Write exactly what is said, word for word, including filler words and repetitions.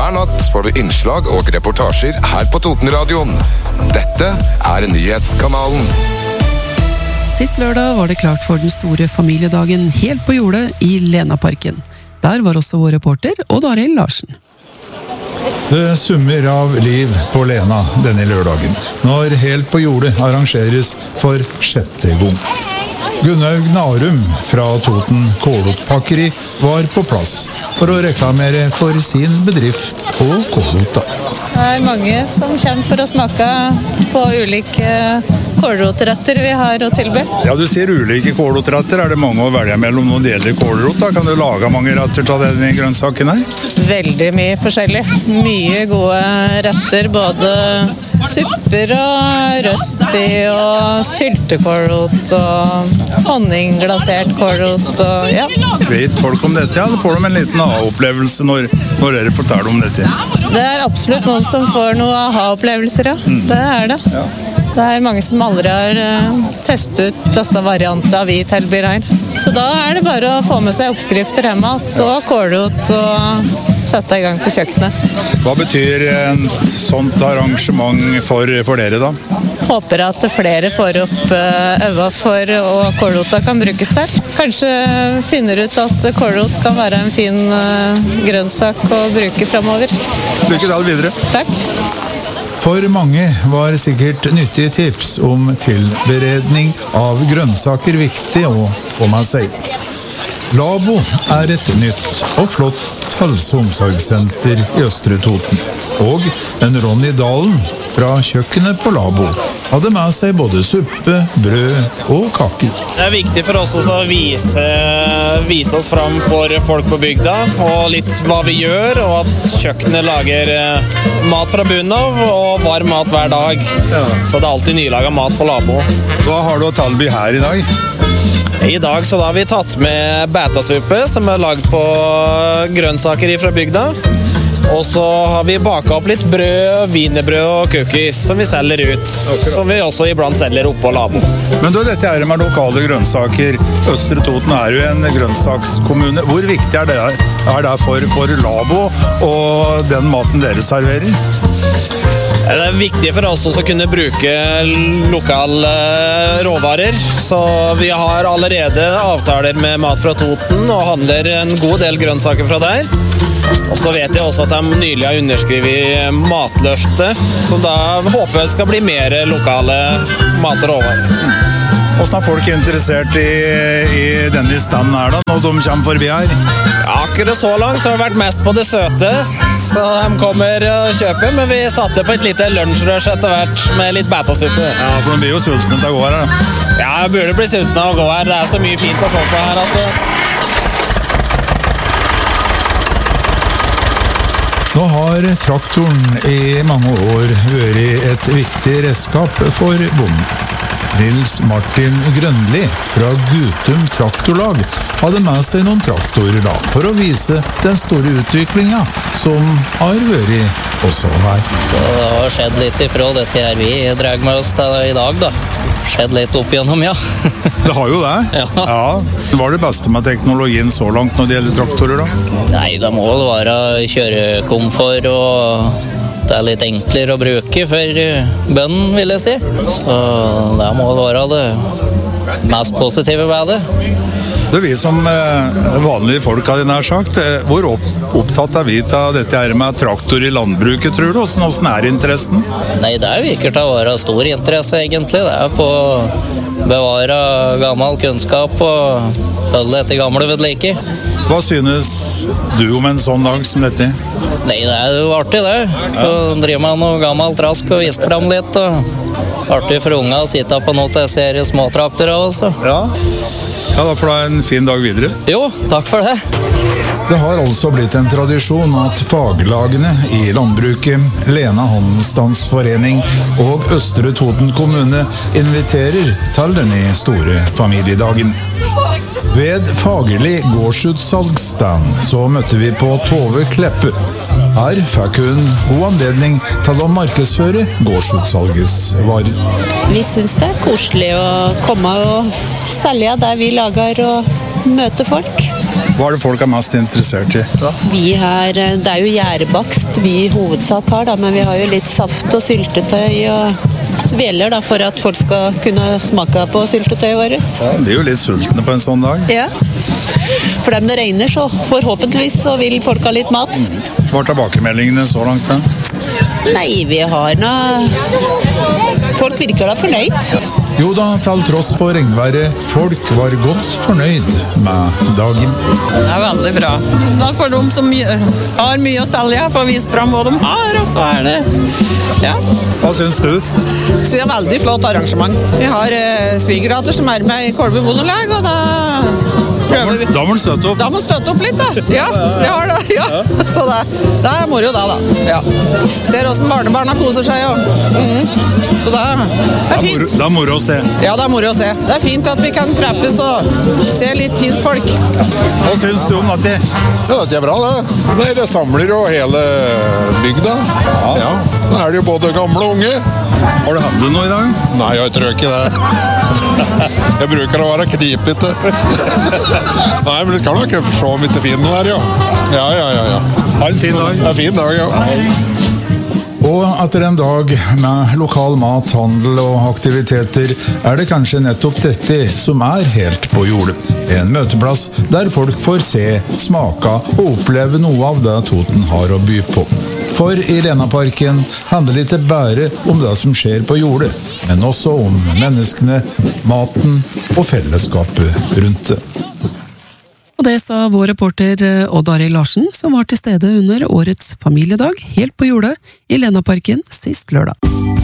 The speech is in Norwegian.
Hver natt får du innslag og reportasjer her på Totenradioen. Dette er Nyhetskanalen. Sist lørdag var det klart for den store familiedagen helt på jordet i Lenaparken. Der var også vår reporter Odd Arild Larsen. Det summer av liv på Lena denne lørdagen, når Helt på jordet arrangeres for sjette gang. Gunnaug Narum fra Toten Kålotpakkeri var på plass for å reklamere for sin bedrift og kålota. Det er mange som kommer for å smake på ulike kålrotretter vi har å tilby. Ja, du sier ulike kålrotretter. Er det mange å velge mellom når det gjelder kålrot? Da? Kan du lage mange retter av denne grønnsaken her? Veldig mye forskjellig. Mye gode retter, både supper og røsti og syltekålrot og honningglasert kålrot og ja. Vet folk om dette? Ja, da får de en liten aha-opplevelse når, når dere forteller om dette. Det er absolutt noen som får noen aha-opplevelser, ja. Mm. Det er det. Ja. Det er mange som aldri har uh, testet ut disse variantene vi tilbyr her. Så da er det bare å få med seg oppskrifter hjemme og kålrot og sette i gang på kjøkkenet. Hva betyr et sånt arrangement for, for dere da? Håper at flere får opp øynene for hva kålrota kan brukes til. Kanskje finner ut at kålrot kan være en fin grønnsak å bruke fremover. Lykke til videre. Takk. For mange var sikkert nyttige tips om tilberedning av grønnsaker viktig å få med seg. Labo er et nytt og flott helse- og omsorgssenter i Østre Toten. Og en Ronny Dalen fra kjøkkenet på Labo hadde med seg både suppe, brød og kake. Det er viktig for oss å vise, vise oss fram for folk på bygda, og litt hva vi gjør, og at kjøkkenet lager mat fra bunnen av, og varm mat hver dag. Ja. Så det er alltid nylaget mat på Labo. Hva har du å tilby her i dag? I dag så da har vi tatt med bætasuppe, som er lagd på grønnsaker fra bygda. Og så har vi baket opp litt brød, wienerbrød og cookies som vi selger ut. Akkurat. Som vi også iblant selger oppe på Labo. Men du, dette er med lokale grønnsaker. Østre Toten er jo en grønnsakskommune. Hvor viktig er det, er det for, for Labo og den maten dere serverer? Det er viktig for oss å kunne bruke lokale råvarer, så vi har allerede avtaler med Mat fra Toten og handler en god del grønnsaker fra der. Og så vet jeg også at de nylig har underskrevet matløftet, så da håper jeg det skal bli mer lokale mat og råvarer. Hvordan er folk interessert i, i denne standen her da, når de kommer forbi her? Ja, akkurat så langt så har det vært mest på det søte, så de kommer og kjøper, men vi satte på et lite lunsjrørs etter hvert med litt bætasuppe. Ja, for de blir jo sultne til å gå her da. Ja, jeg burde bli sultne av å gå her, det er så mye fint å se på her at... Nå har traktoren i mange år vært et viktig redskap for bonden. Nils Martin Grønli fra Gutum Traktorlag hadde med seg noen traktorer da, for å vise den store utviklingen som har vært også her. Så det har skjedd litt ifra dette her vi drar med oss i dag da. Skjedd litt opp igjennom, ja. Det har jo det. Ja. Ja. Hva er det beste med teknologien så langt når det gjelder traktorer da? Nei, det må være kjørekomfort og det er litt enklere å bruke for bønnen, vil jeg si. Så det må være det mest positive ved det. Det er vi som vanlige folk hadde nær sagt. Hvor opptatt er vi av dette her med traktor i landbruket, tror du? Hvordan er interessen? Nei, det virker til å være stor interesse egentlig. Det er på å bevare gammel kunnskap og holde etter gamle vedlike. Hva synes du om en sånn dag som dette? Nei, det er jo artig det. Å drive med noe gammelt rask og vise frem litt. Og artig for unga å sitte på noe til serie småtraktorer også. Ja. Ja, da får du en fin dag videre. Jo, takk for det. Det har altså blitt en tradisjon at faglagene i landbruket, Lena Handelsstandsforening og Østre Toten kommune inviterer til denne store familiedagen. Ved Fagerli gårdsutsalgsstand så møtte vi på Tove Kleppe. Her fikk hun god anledning til å markedsføre gårdsutsalgets varer. Vi synes det er koselig å komme og selge der vi lager og møte folk. Hva er det folk er mest interessert i da? Vi her, det er jo gjærbakst vi i hovedsak har, da, men vi har jo litt saft og syltetøy og sveler da, for at folk skal kunne smake på syltetøyet vårt. Ja, de blir jo litt sultne på en sånn dag. Ja, for dem det regner så forhåpentligvis så vil folk ha litt mat. Hva er tilbakemeldingene så langt da? Nei, vi har noe... Folk virker da fornøyd. Jo da, til tross for regnværet, folk var godt fornøyd med dagen. Det er veldig bra. Da får de som har mye å selge, får vist frem hva de har, og så er det, ja. Hva synes du? Så det er veldig flott arrangement. Vi har eh, svigerdatter som er med i Kolby bondelag, og da prøver vi. Da må du støtte opp. Da må du støtte opp litt, da. Ja, vi har det, ja. Så det, det er moro da, da. Ja. Ser hvordan barnebarna koser seg, og mm. Så det er, det er fint. Det er moro å se. Ja, det er moro å se. Det er fint at vi kan treffes og se litt tidsfolk. Hva synes du om dette? Ja, dette er bra, det. Nei, det samler jo hele bygda. Ja. Ja, da er det jo både gamle og unge. Har du hatt det noe i dag? Nei, jeg tror ikke det. Jeg bruker å være knipete. Nei, men det kan nok se om vi ikke finner noe her, ja. Ja, ja, ja, ja. Ha en fin dag. Det er en fin dag, ja. Og etter en dag med lokal mat, handel og aktiviteter er det kanskje nettopp dette som er helt på jordet. En møteplass der folk får se, smake og oppleve noe av det Toten har å by på. For i Lenaparken handler det ikke bare om det som skjer på jordet, men også om menneskene, maten og fellesskapet rundt det. Og det sa vår reporter Odd Arild Larsen, som var til stede under årets familiedag helt på jordet i Lenaparken sist lørdag.